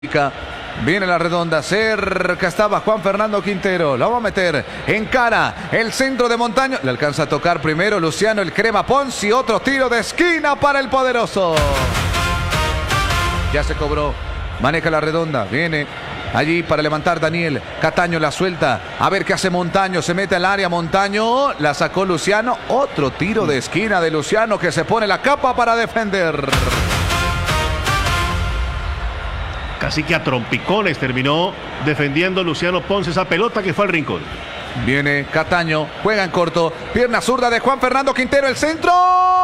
Viene la redonda, cerca estaba Juan Fernando Quintero, la va a meter en cara, el centro de Montaño, le alcanza a tocar primero Luciano el Crema Pons y otro tiro de esquina para el poderoso. Ya se cobró, maneja la redonda, viene allí para levantar Daniel, Cataño la suelta, a ver qué hace Montaño, se mete al área Montaño, la sacó Luciano, otro tiro de esquina de Luciano que se pone la capa para defender. Casi que a trompicones terminó defendiendo Luciano Pons esa pelota que fue al rincón. Viene Cataño, juega en corto, pierna zurda de Juan Fernando Quintero, el centro.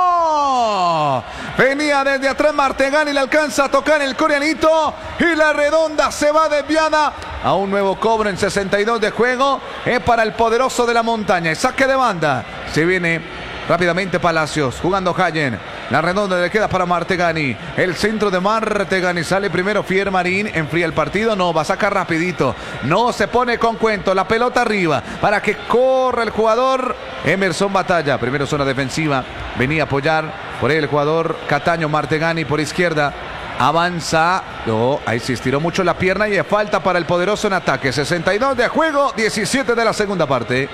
Venía desde atrás Martegani, le alcanza a tocar el coreanito y la redonda se va desviada a un nuevo cobro en 62 de juego. Es para el poderoso de la montaña. El saque de banda. Se viene rápidamente Palacios, jugando Hayen. La redonda le queda para Martegani. El centro de Martegani. Sale primero Fier Marín. Enfría el partido. No, va a sacar rapidito. No se pone con cuento. La pelota arriba para que corra el jugador Emerson Batalla. Primero zona defensiva. Venía a apoyar por ahí el jugador Cataño. Martegani por izquierda. Avanza. No, ahí se estiró mucho la pierna y es falta para el poderoso en ataque. 62 de juego. 17 de la segunda parte.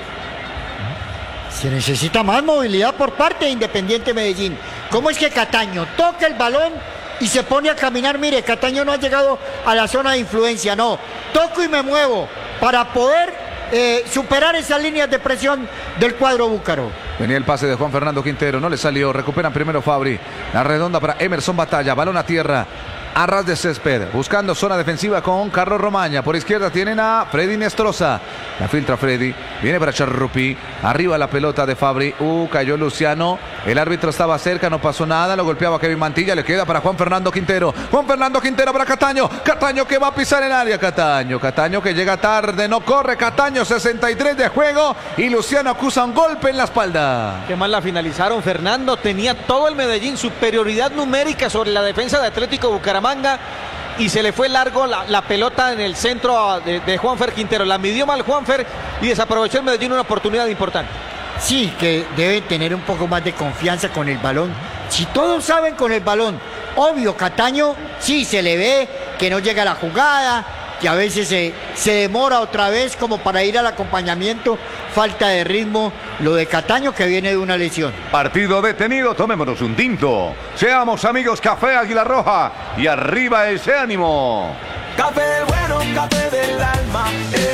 Se necesita más movilidad por parte de Independiente Medellín. ¿Cómo es que Cataño toca el balón y se pone a caminar? Mire, Cataño no ha llegado a la zona de influencia, no. Toco y me muevo para poder superar esas líneas de presión del cuadro búcaro. Venía el pase de Juan Fernando Quintero, no le salió. Recuperan primero Fabri. La redonda para Emerson Batalla. Balón a tierra. A ras de césped, buscando zona defensiva con Carlos Romaña. Por izquierda tienen a Freddy Nestroza. La filtra Freddy, viene para Charrupi. Arriba la pelota de Fabri. Cayó Luciano. El árbitro estaba cerca, no pasó nada. Lo golpeaba Kevin Mantilla, le queda para Juan Fernando Quintero. Juan Fernando Quintero para Cataño. Cataño que va a pisar el área. Cataño que llega tarde, no corre. Cataño, 63 de juego. Y Luciano acusa un golpe en la espalda. Qué mal la finalizaron, Fernando. Tenía todo el Medellín, superioridad numérica sobre la defensa de Atlético Bucaramanga. Y se le fue largo la pelota en el centro de Juanfer Quintero. La midió mal Juanfer y desaprovechó el Medellín una oportunidad importante. Sí, que deben tener un poco más de confianza con el balón. Si todos saben con el balón, obvio, Cataño sí se le ve que no llega a la jugada, que a veces se demora otra vez como para ir al acompañamiento, falta de ritmo, lo de Cataño que viene de una lesión. Partido detenido, tomémonos un tinto. Seamos amigos, Café Águila Roja y arriba ese ánimo. Café bueno, café del alma.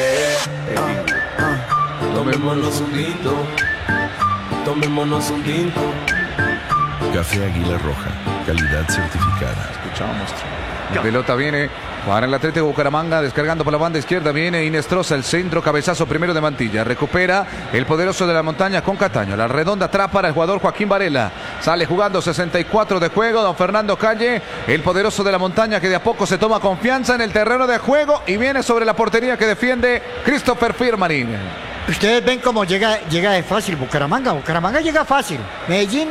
Tomémonos un tinto. Tomémonos un tinto. Café Águila Roja, calidad certificada. Escuchamos. La pelota viene para el Atlético Bucaramanga, descargando por la banda izquierda, viene Inestrosa, el centro, cabezazo primero de Mantilla, recupera el poderoso de la montaña con Cataño, la redonda atrás para el jugador Joaquín Varela, sale jugando 64 de juego, don Fernando Calle, el poderoso de la montaña que de a poco se toma confianza en el terreno de juego y viene sobre la portería que defiende Christopher Firmarín. Ustedes ven cómo llega de fácil Bucaramanga llega fácil, Medellín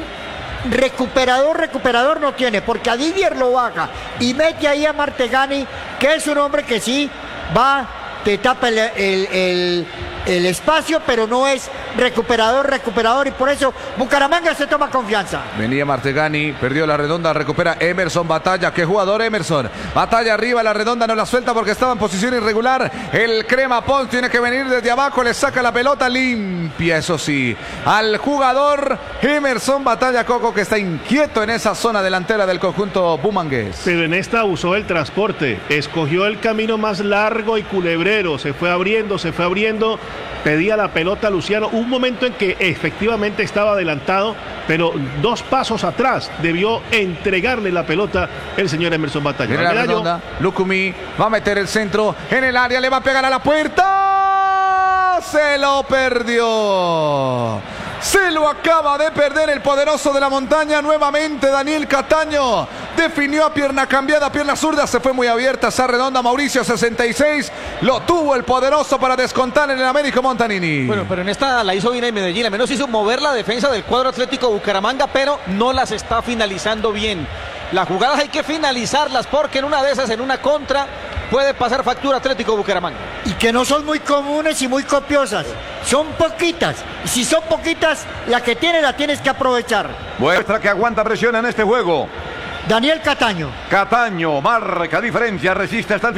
recuperador no tiene, porque a Didier lo baja y mete ahí a Martegani, que es un hombre que sí va, te tapa el espacio, pero no es recuperador, y por eso Bucaramanga se toma confianza. Venía Martegani, perdió la redonda, recupera Emerson Batalla. ¿Qué jugador Emerson? Batalla arriba, la redonda no la suelta porque estaba en posición irregular. El Crema Pons tiene que venir desde abajo, le saca la pelota limpia, eso sí, al jugador Emerson Batalla Coco, que está inquieto en esa zona delantera del conjunto bumangués. Pero en esta usó el transporte, escogió el camino más largo y culebrero, se fue abriendo, pedía la pelota a Luciano, un momento en que efectivamente estaba adelantado, pero 2 pasos atrás debió entregarle la pelota el señor Emerson Batalla. En la redonda, Lucumí va a meter el centro en el área, le va a pegar a la puerta, se lo perdió. Se lo acaba de perder el poderoso de la montaña. Nuevamente Daniel Cataño definió a pierna cambiada, pierna zurda, se fue muy abierta esa redonda. Mauricio, 66, lo tuvo el poderoso para descontar en el Américo Montanini. Bueno, pero en esta la hizo bien en Medellín, al menos hizo mover la defensa del cuadro Atlético Bucaramanga, pero no las está finalizando bien. Las jugadas hay que finalizarlas porque en una de esas, en una contra, puede pasar factura Atlético Bucaramanga. Y que no son muy comunes y muy copiosas, son poquitas. Y si son poquitas, la que tiene la tienes que aprovechar. Muestra que aguanta presión en este juego. Daniel Cataño. Cataño marca diferencia, resiste hasta el